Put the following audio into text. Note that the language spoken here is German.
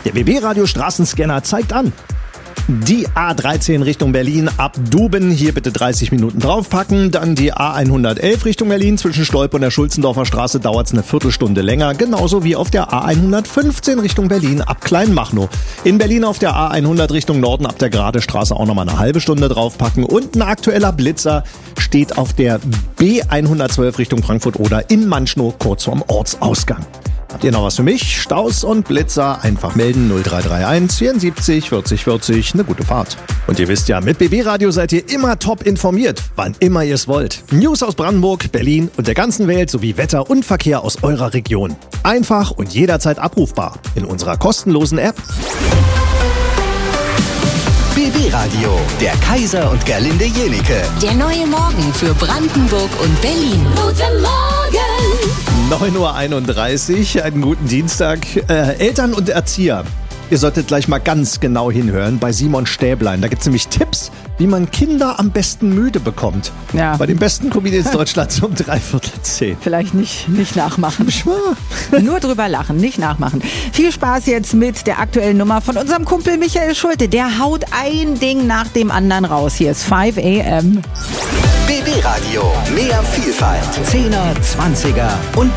Der BB-Radio Straßenscanner zeigt an. Die A13 Richtung Berlin ab Duben, hier bitte 30 Minuten draufpacken. Dann die A111 Richtung Berlin, zwischen Stolpe und der Schulzendorfer Straße dauert es eine Viertelstunde länger. Genauso wie auf der A115 Richtung Berlin ab Kleinmachnow. In Berlin auf der A100 Richtung Norden ab der Gradestraße auch nochmal eine halbe Stunde draufpacken. Und ein aktueller Blitzer steht auf der B112 Richtung Frankfurt oder in Manschnow kurz vorm Ortsausgang. Habt ihr noch was für mich? Staus und Blitzer einfach melden 0331 74 40 40. Eine gute Fahrt. Und ihr wisst ja, mit BB Radio seid ihr immer top informiert, wann immer ihr es wollt. News aus Brandenburg, Berlin und der ganzen Welt sowie Wetter und Verkehr aus eurer Region. Einfach und jederzeit abrufbar in unserer kostenlosen App. BB Radio, der Kaiser und Gerlinde Jenike. Der neue Morgen für Brandenburg und Berlin. Guten Morgen! 9.31 Uhr, einen guten Dienstag. Eltern und Erzieher, ihr solltet gleich mal ganz genau hinhören bei Simon Stäblein. Da gibt es nämlich Tipps, wie man Kinder am besten müde bekommt. Ja. Bei den besten Comedians Deutschlands um 9:45. Vielleicht nicht nachmachen. Ich schwör. Nur drüber lachen, nicht nachmachen. Viel Spaß jetzt mit der aktuellen Nummer von unserem Kumpel Michael Schulte. Der haut ein Ding nach dem anderen raus. Hier ist 5 AM. BB Radio, mehr Vielfalt. 10er, 20er und